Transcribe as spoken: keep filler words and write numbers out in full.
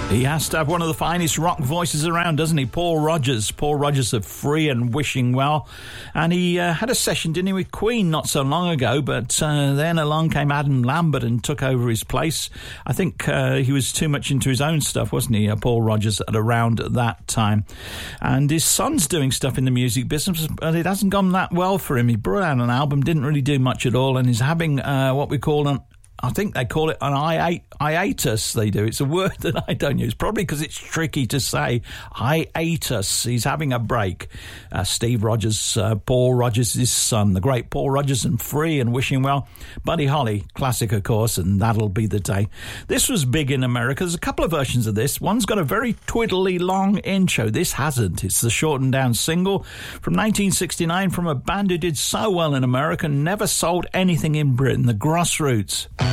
He has to have one of the finest rock voices around, doesn't he? Paul Rodgers. Paul Rodgers of Free and Wishing Well. And he uh, had a session, didn't he, with Queen not so long ago, but uh, then along came Adam Lambert and took over his place. I think uh, he was too much into his own stuff, wasn't he, uh, Paul Rodgers, at around that time. And his son's doing stuff in the music business, but it hasn't gone that well for him. He brought out an album, didn't really do much at all, and he's having uh, what we call an I think they call it an hiatus, they do. It's a word that I don't use, probably because it's tricky to say. Hiatus. He's having a break. Uh, Steve Rodgers, uh, Paul Rodgers' son, the great Paul Rodgers, and Free and Wishing Well. Buddy Holly, classic, of course, and That'll Be the Day. This was big in America. There's a couple of versions of this. One's got a very twiddly long intro. This hasn't. It's the shortened down single from nineteen sixty-nine from a band who did so well in America and never sold anything in Britain, the Grassroots.